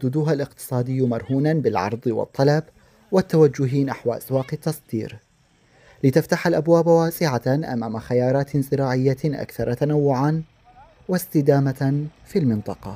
ترددها الاقتصادي مرهونا بالعرض والطلب والتوجه نحو أسواق التصدير، لتفتح الأبواب واسعة أمام خيارات زراعية أكثر تنوعا واستدامة في المنطقة.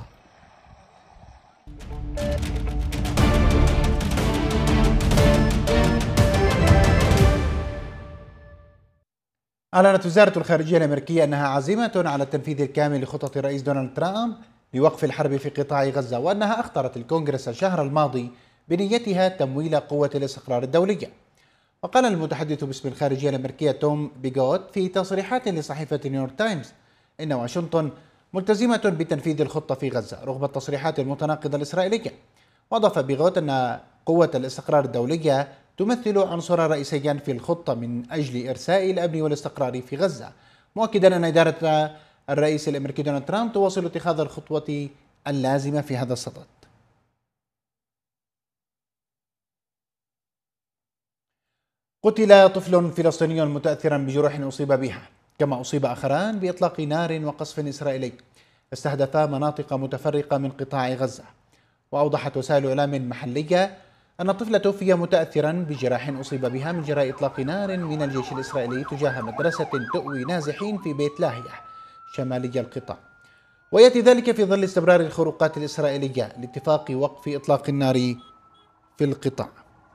أعلنت وزارة الخارجية الأمريكية أنها عازمة على التنفيذ الكامل لخطط الرئيس دونالد ترامب لوقف الحرب في قطاع غزة، وأنها أخطرت الكونغرس الشهر الماضي بنيتها تمويل قوة الاستقرار الدولية. وقال المتحدث باسم الخارجية الأمريكية توم بيغوت في تصريحات لصحيفة نيويورك تايمز إن واشنطن ملتزمة بتنفيذ الخطة في غزة رغم التصريحات المتناقضة الإسرائيلية. وأضاف بيغوت أن قوة الاستقرار الدولية تمثل عنصرا رئيسيا في الخطة من أجل إرساء الأمن والاستقرار في غزة، مؤكدا أن إدارة الرئيس الأمريكي دونالد ترامب تواصل اتخاذ الخطوة اللازمة في هذا الصدد. قتل طفل فلسطيني متأثرا بجروح أصيب بها، كما أصيب آخران بإطلاق نار وقصف إسرائيلي استهدف مناطق متفرقة من قطاع غزة. وأوضحت وسائل إعلام محلية أن الطفل توفي متأثرا بجراح أصيب بها من جراء إطلاق نار من الجيش الإسرائيلي تجاه مدرسة تؤوي نازحين في بيت لاهية شمالي القطاع، ويأتي ذلك في ظل استمرار الخروقات الإسرائيلية لاتفاق وقف إطلاق النار في القطاع.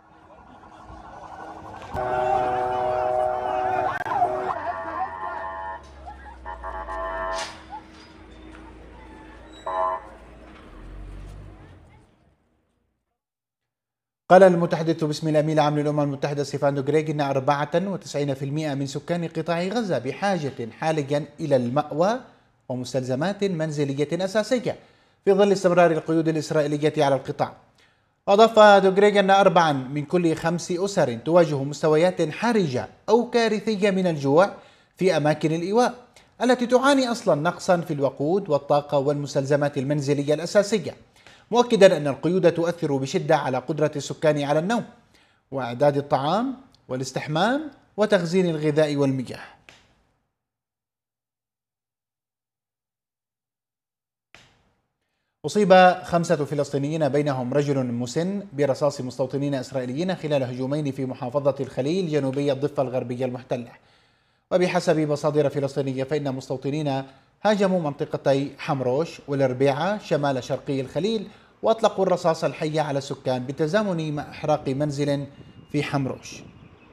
قال المتحدث باسم الأمين العام للأمم المتحدة ستيفان دوغريغ إن 94% من سكان قطاع غزة بحاجة حاليا إلى المأوى ومستلزمات منزلية أساسية في ظل استمرار القيود الإسرائيلية على القطاع. أضاف دوغريغ أن 4 من كل 5 أسر تواجه مستويات حرجة أو كارثية من الجوع في أماكن الإيواء التي تعاني أصلا نقصا في الوقود والطاقة والمستلزمات المنزلية الأساسية، مؤكدا أن القيود تؤثر بشدة على قدرة السكان على النوم وإعداد الطعام والاستحمام وتخزين الغذاء والمياه. أصيب 5 فلسطينيين بينهم رجل مسن برصاص مستوطنين إسرائيليين خلال هجومين في محافظة الخليل جنوبي الضفة الغربية المحتلة. وبحسب مصادر فلسطينية فإن مستوطنين هاجموا منطقتي حمروش والربيعة شمال شرقي الخليل وأطلقوا الرصاص الحي على السكان بالتزامن مع إحراق منزل في حمروش.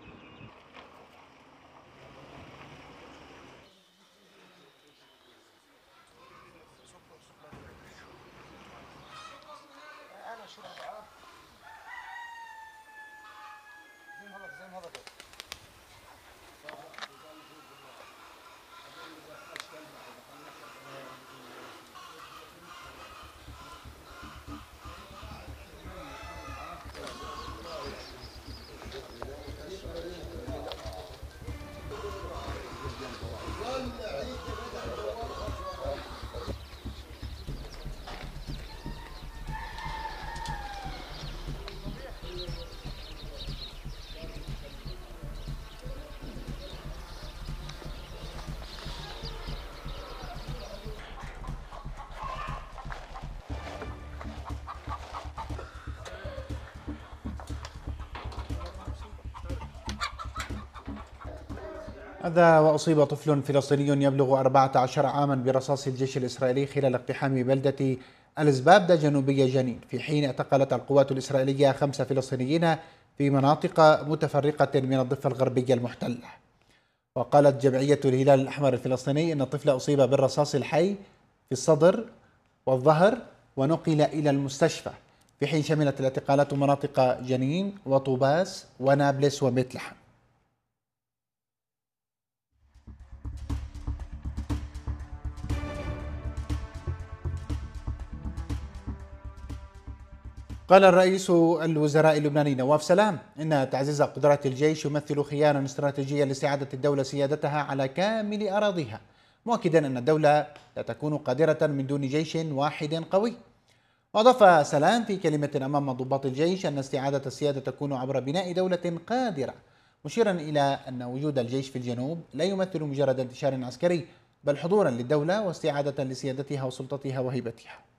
هذا وأصيب طفل فلسطيني يبلغ 14 عاما برصاص الجيش الإسرائيلي خلال اقتحام بلدة الزبابدة جنوبي جنين، في حين اعتقلت القوات الإسرائيلية 5 فلسطينيين في مناطق متفرقة من الضفة الغربية المحتلة. وقالت جمعية الهلال الأحمر الفلسطيني أن الطفل أصيب بالرصاص الحي في الصدر والظهر ونقل إلى المستشفى، في حين شملت الاعتقالات مناطق جنين وطوباس ونابلس وبيت لحم. قال الرئيس الوزراء اللبناني نواف سلام إن تعزيز قدرات الجيش يمثل خيارا استراتيجيا لاستعادة الدولة سيادتها على كامل أراضيها، مؤكدا أن الدولة لا تكون قادرة من دون جيش واحد قوي. وأضاف سلام في كلمة أمام ضباط الجيش أن استعادة السيادة تكون عبر بناء دولة قادرة، مشيرا إلى أن وجود الجيش في الجنوب لا يمثل مجرد انتشار عسكري بل حضورا للدولة واستعادة لسيادتها وسلطتها وهيبتها.